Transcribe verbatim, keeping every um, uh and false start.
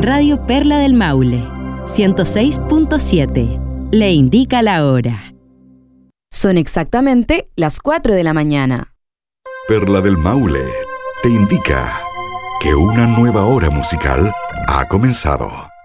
Radio Perla del Maule, ciento seis punto siete. Le indica la hora. Son exactamente las cuatro de la mañana. Perla del Maule te indica que una nueva hora musical ha comenzado.